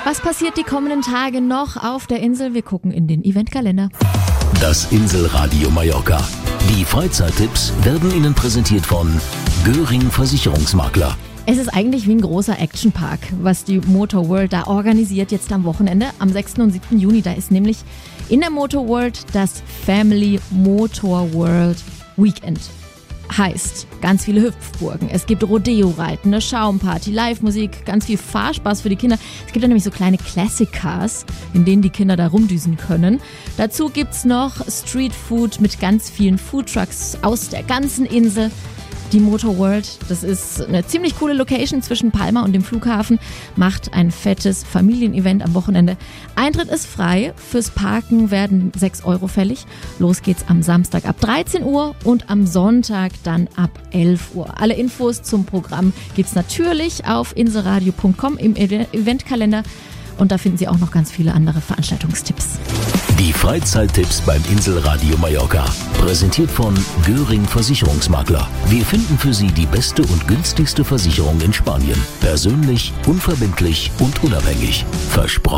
Was passiert die kommenden Tage noch auf der Insel? Wir gucken in den Eventkalender. Das Inselradio Mallorca. Die Freizeittipps werden Ihnen präsentiert von Göring Versicherungsmakler. Es ist eigentlich wie ein großer Actionpark, was die Motor World da organisiert jetzt am Wochenende. Am 6. und 7. Juni, da ist nämlich in der Motor World das Family Motor World Weekend. Heißt, ganz viele Hüpfburgen, es gibt Rodeo-Reiten, eine Schaumparty, Live-Musik, ganz viel Fahrspaß für die Kinder. Es gibt ja nämlich so kleine Classic Cars, in denen die Kinder da rumdüsen können. Dazu gibt's noch Street Food mit ganz vielen Foodtrucks aus der ganzen Insel. Die Motor World, das ist eine ziemlich coole Location zwischen Palma und dem Flughafen, macht ein fettes Familienevent am Wochenende. Eintritt ist frei, fürs Parken werden 6 € fällig. Los geht's am Samstag ab 13 Uhr und am Sonntag dann ab 11 Uhr. Alle Infos zum Programm gibt's natürlich auf inselradio.com im Eventkalender und da finden Sie auch noch ganz viele andere Veranstaltungstipps. Die Freizeittipps beim Inselradio Mallorca. Präsentiert von Göring Versicherungsmakler. Wir finden für Sie die beste und günstigste Versicherung in Spanien. Persönlich, unverbindlich und unabhängig. Versprochen.